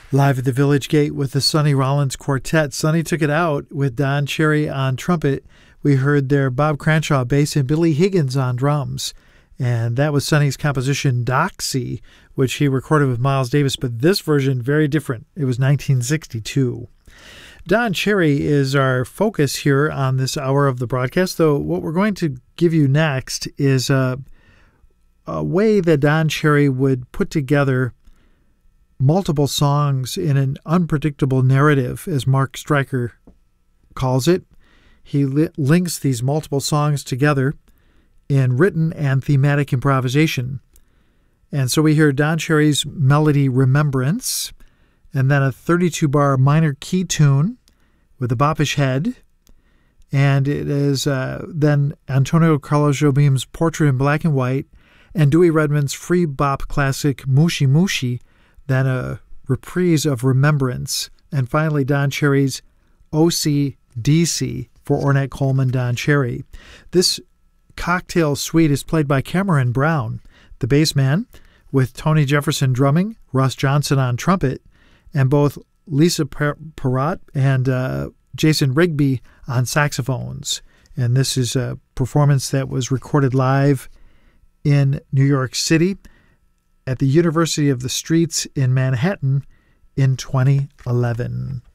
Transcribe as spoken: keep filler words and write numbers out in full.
Live at the Village Gate with the Sonny Rollins Quartet. Sonny took it out with Don Cherry on trumpet. We heard there Bob Cranshaw bass and Billy Higgins on drums. And that was Sonny's composition Doxy, which he recorded with Miles Davis. But this version, very different. It was nineteen sixty-two. Don Cherry is our focus here on this hour of the broadcast, though what we're going to give you next is a, a way that Don Cherry would put together multiple songs in an unpredictable narrative, as Mark Stryker calls it. He li- links these multiple songs together in written and thematic improvisation. And so we hear Don Cherry's melody Remembrance, and then a thirty-two bar minor key tune with a boppish head. And it is uh, then Antonio Carlos Jobim's Portrait in Black and White, and Dewey Redman's free bop classic Mushi Mushi, then a reprise of Remembrance, and finally Don Cherry's O C D C for Ornette Coleman Don Cherry. This cocktail suite is played by Cameron Brown, the bass man, with Tony Jefferson drumming, Russ Johnson on trumpet, and both Lisa Perrott and uh, Jason Rigby on saxophones. And this is a performance that was recorded live in New York City at the University of the Streets in Manhattan in twenty eleven.